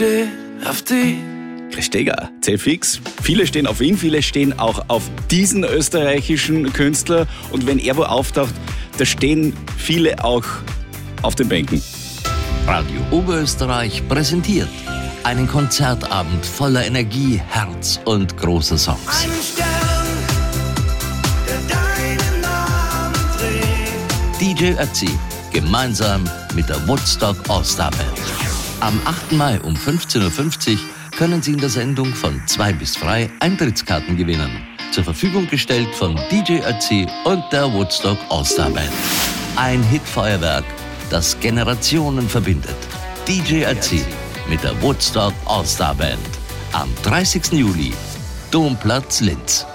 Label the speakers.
Speaker 1: auf die.
Speaker 2: Steger, C-Fix. Viele stehen auf ihn, viele stehen auch auf diesen österreichischen Künstler. Und wenn er wo auftaucht, da stehen viele auch auf den Bänken.
Speaker 3: Radio Oberösterreich präsentiert einen Konzertabend voller Energie, Herz und großer Songs.
Speaker 1: Ein Stern, der deinen Namen trägt.
Speaker 3: DJ Ötzi, gemeinsam mit der Woodstock All-Star Band. Am 8. Mai um 15.50 Uhr können Sie in der Sendung von 2 bis frei Eintrittskarten gewinnen. Zur Verfügung gestellt von DJ Ötzi und der Woodstock All-Star Band. Ein Hitfeuerwerk, das Generationen verbindet. DJ Ötzi mit der Woodstock All-Star Band. Am 30. Juli, Domplatz Linz.